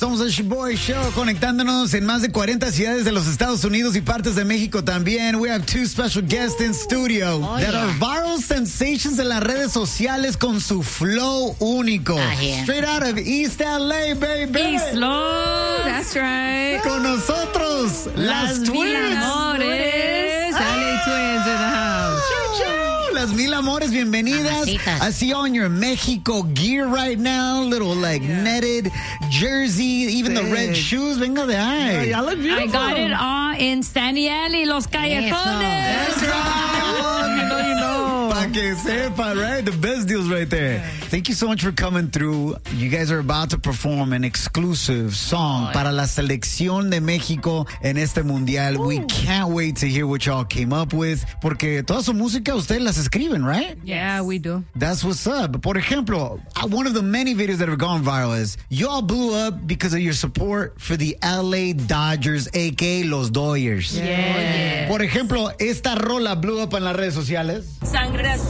Somos el Shoboy Show, conectándonos en más de 40 ciudades de los Estados Unidos y partes de México también. We have two special guests in studio that are viral sensations en las redes sociales con su flow único. Straight out of East LA, baby. East Los, that's right. Con nosotros, las Twins. Amores. LA Twins in the house. Las Mil Amores, bienvenidas. I see you on your Mexico gear right now. Little netted jersey, even the red shoes. Venga de ahí. Y'all look beautiful. I got it all in San Diego, Los Callejones. That's right. You know. Pa' que sepa, right? The best deals right there. Thank you so much for coming through. You guys are about to perform an exclusive song para la selección de México en este mundial. We can't wait to hear what y'all came up with. Porque toda su música ustedes las escriben, right? Yeah, we do. That's what's up. Por ejemplo, one of the many videos that have gone viral is y'all blew up because of your support for the LA Dodgers, a.k.a. Los Dodgers. Yeah. Por ejemplo, esta rola blew up en las redes sociales. Sangre azul.